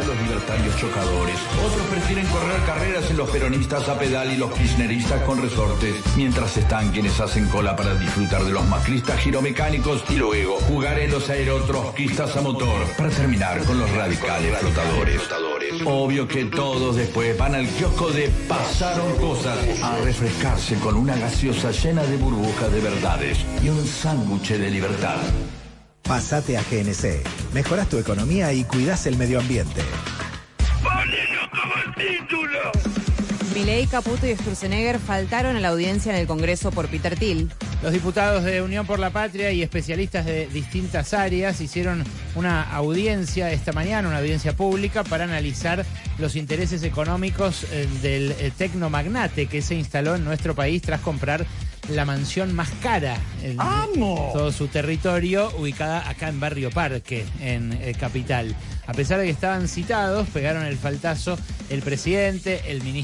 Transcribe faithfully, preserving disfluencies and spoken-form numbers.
los libertarios chocadores. Otros prefieren correr carreras en los peronistas a pedal y los kirchneristas con resortes, mientras están quienes hacen cola para disfrutar de los macristas giromecánicos y luego jugar en los aerotrotskistas a motor para terminar con los radicales flotadores. Obvio que todos después van al kiosco de Pasaron Cosas a refrescarse con una gaseosa llena de burbujas de verdades y un sándwich de libertad. Pásate a G N C. Mejorás tu economía y cuidás el medio ambiente. ¡Ponelo como el título! Milei, Caputo y Sturzenegger faltaron a la audiencia en el Congreso por Peter Thiel. Los diputados de Unión por la Patria y especialistas de distintas áreas hicieron una audiencia esta mañana, una audiencia pública, para analizar los intereses económicos del tecnomagnate que se instaló en nuestro país tras comprar la mansión más cara en ¡Amo! todo su territorio, ubicada acá en Barrio Parque, en eh, Capital. A pesar de que estaban citados, pegaron el faltazo el presidente, el ministro